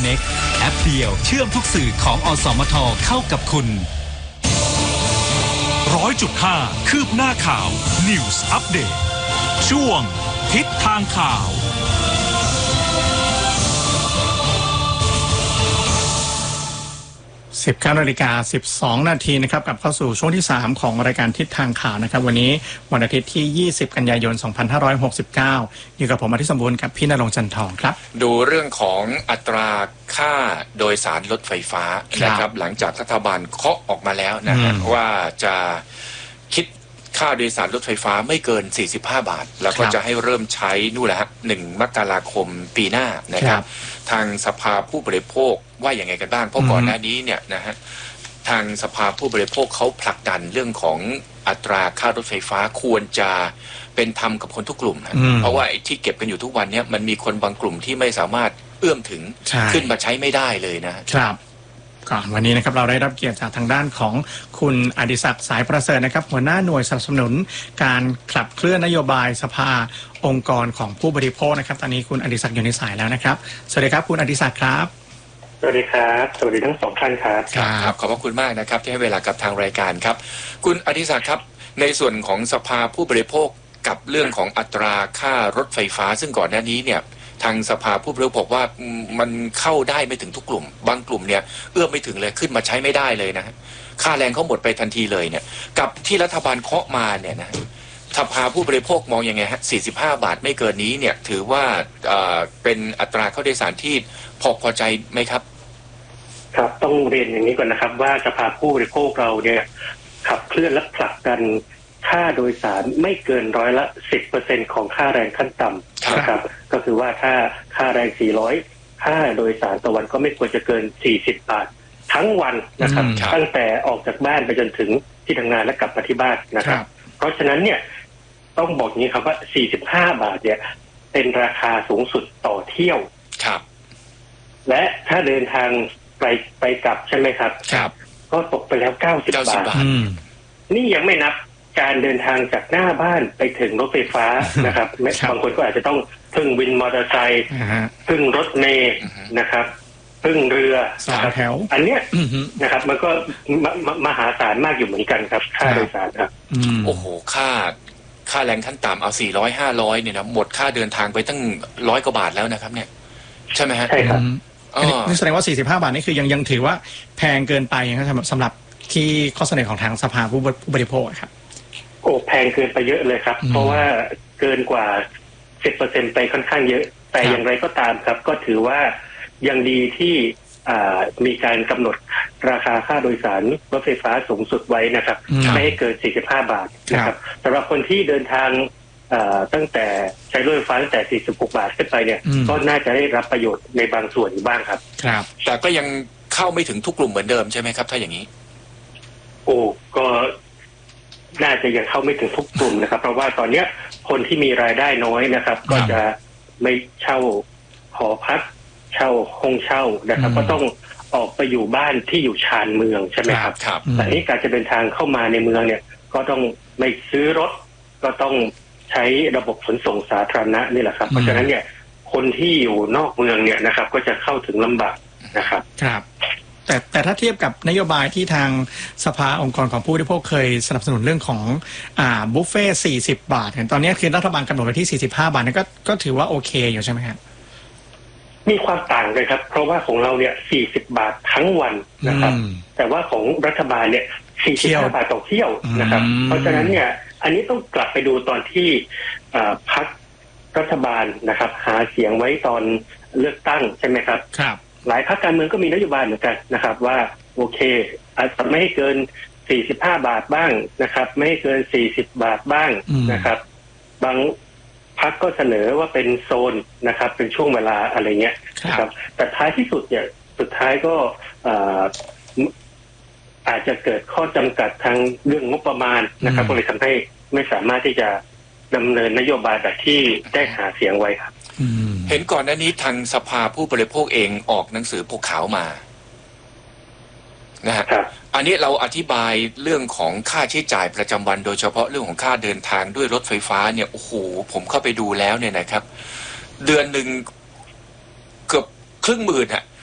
Connect แอปเดียวเชื่อมทุกสื่อของอสมทเข้ากับคุณ 100.5 คืบหน้าข่าว News Update ช่วงทิศทางข่าว 19:12 นาทีนะครับกลับเข้าสู่ช่วงที่3ของรายการทิศทางข่าวนะครับวันนี้วันอาทิตย์ที่20กันยายน2569อยู่กับผมอธิสมบูรณ์กับพี่ณรงค์จันทองครับดูเรื่องของอัตราค่าโดยสารรถไฟฟ้านะครับหลังจากรัฐบาลเคาะออกมาแล้วนะฮะว่าจะคิดค่าโดยสารรถไฟฟ้าไม่เกิน45 บาทแล้วก็จะให้เริ่มใช้นู่นแหละฮะ1 มกราคมปีหน้านะครับทางสภาผู้บริโภคว่าอย่างไงกันบ้างเพราะก่อนหน้านี้เนี่ยนะฮะทางสภาผู้บริโภคเขาผลักดันเรื่องของอัตราค่ารถไฟฟ้าควรจะเป็นธรรมกับคนทุกกลุ่มนะเพราะว่าที่เก็บกันอยู่ทุกวันนี้มันมีคนบางกลุ่มที่ไม่สามารถเอื้อมถึงขึ้นมาใช้ไม่ได้เลยนะครับก่อนวันนี้นะครับเราได้รับเกียรติจากทางด้านของคุณอดิศักดิ์สายประเสริฐนะครับหัวหน้าหน่วยสนับสนุนการขับเคลื่อนนโยบายสภาองค์กรของผู้บริโภคนะครับตอนนี้คุณอดิศักดิ์อยู่ในสายแล้วนะครับสวัสดีครับคุณอดิศักดิ์ครับสวัสดีครับสวัสดีทั้งสองท่านครับครับขอบพระคุณมากนะครับที่ให้เวลากับทางรายการครับคุณอดิศักดิ์ครับในส่วนของสภาผู้บริโภคกับเรื่องของอัตราค่ารถไฟฟ้าซึ่งก่อนหน้านี้เนี่ยทางสภาผู้บริโภคบอกว่ามันเข้าได้ไม่ถึงทุกกลุ่มบางกลุ่มเนี่ยเอื้อมไม่ถึงเลยขึ้นมาใช้ไม่ได้เลยนะค่าแรงเขาหมดไปทันทีเลยเนี่ยกับที่รัฐบาลเคาะมาเนี่ยนะสภาผู้บริโภคมองยังไงฮะ45 บาทไม่เกินนี้เนี่ยถือว่าเป็นอัตราค่าโดยสารที่พอใจไหมครับครับต้องเรียนอย่างนี้ก่อนนะครับว่าสภาผู้บริโภคเราเนี่ยขับเคลื่อนและผลักดันค่าโดยสารไม่เกิน10% ของค่าแรงขั้นต่ำนะครับก็คือว่าถ้าค่าแรง400ค่าโดยสารต่อวันก็ไม่ควรจะเกิน40 บาททั้งวันนะครับตั้งแต่ออกจากบ้านไปจนถึงที่ทำงานและกลับมาที่บ้านนะครับเพราะฉะนั้นเนี่ยต้องบอกอย่างนี้ครับว่า45 บาทเนี่ยเป็นราคาสูงสุดต่อเที่ยวครับและถ้าเดินทางไปกลับใช่ไหมครับก็ตกไปแล้ว90 บาทนี่ยังไม่นับการเดินทางจากหน้าบ้านไปถึงรถไฟฟ้านะครับบางคนก็อาจจะต้องพึ่งวินมอเตอร์ไซค์พึ่งรถเมล์นะครับพึ่งเรือแถวอันเนี้ยนะครับมันก็มหาศาลมากอยู่เหมือนกันครับค่าโดยสารครับโอ้โหค่าแรงขั้นต่ำเอา400-500เนี่ยนะหมดค่าเดินทางไปตั้ง100 กว่าบาทแล้วนะครับเนี่ยใช่ไหมฮะใช่ครับนี่แสดงว่า45 บาทนี่คือยังถือว่าแพงเกินไปนะครับสำหรับที่ข้อเสนอของทางสภาผู้บริโภคครับโอ้แพงเกินไปเยอะเลยครับเพราะว่าเกินกว่า10%ไปค่อนข้างเยอะแต่อย่างไรก็ตามครับก็ถือว่ายังดีที่มีการกำหนดราคาค่าโดยสารรถไฟฟ้าสูงสุดไว้นะครับไม่ให้เกิน45 บาทนะครับสำหรับคนที่เดินทางตั้งแต่ใช้รถไฟฟ้าตั้งแต่46 บาทขึ้นไปเนี่ยก็น่าจะได้รับประโยชน์ในบางส่วนอยู่บ้างครับครับแต่ก็ยังเข้าไม่ถึงทุกกลุ่มเหมือนเดิมใช่ไหมครับถ้าอย่างนี้โอ้ก็น่าจะยังเข้าไม่ถึงทุกกลุ่มนะครับเพราะว่าตอนนี้คนที่มีรายได้น้อยนะครับก็จะไม่เช่าหอพักเช่าห้องเช่านะครับก็ต้องออกไปอยู่บ้านที่อยู่ชานเมืองใช่ไหมครับแต่นี้การจะเดินทางเข้ามาในเมืองเนี่ยก็ต้องไม่ซื้อรถก็ต้องใช้ระบบขนส่งสาธารณะนี่แหละครับเพราะฉะนั้นเนี่ยคนที่อยู่นอกเมืองเนี่ยนะครับก็จะเข้าถึงลำบากนะครับครับแต่ถ้าเทียบกับนโยบายที่ทางสภาองค์กรของผู้บริโภคเคยสนับสนุนเรื่องของบุฟเฟ่40 บาทตอนนี้คือรัฐบาลกำหนดไว้ที่45 บาทนั่นก็ถือว่าโอเคอยู่ใช่ไหมครับมีความต่างเลยครับเพราะว่าของเราเนี่ย40 บาททั้งวันนะครับแต่ว่าของรัฐบาลเนี่ย45 บาทต่อเที่ยวนะครับเพราะฉะนั้นเนี่ยอันนี้ต้องกลับไปดูตอนที่พรรครัฐบาลนะครับหาเสียงไว้ตอนเลือกตั้งใช่ไหมครับครับหลายพรรคการเมืองก็มีนโยบายเหมือนกันนะครับว่าโอเคอาจจะไม่ให้เกิน45 บาทบ้างนะครับไม่ให้เกิน40 บาทบ้างนะครับบางพรรคก็เสนอว่าเป็นโซนนะครับเป็นช่วงเวลาอะไรเงี้ยนะครับแต่ท้ายที่สุดเนี่ยสุดท้ายก็อาจจะเกิดข้อจำกัดทางเรื่องงบประมาณนะครับก็เลยทำให้ไม่สามารถที่จะดำเนินนโยบายแบบที่ได้หาเสียงไว้ครับเห็นก่อนหน้านี้ทางสภาผู้บริโภคเองออกหนังสือพกขาวมานะฮะอันนี้เราอธิบายเรื่องของค่าใช้จ่ายประจำวันโดยเฉพาะเรื่องของค่าเดินทางด้วยรถไฟฟ้าเนี่ยโอ้โหผมเข้าไปดูแล้วเนี่ยนะครับเดือนหนึ่งเกือบครึ่งหมื่น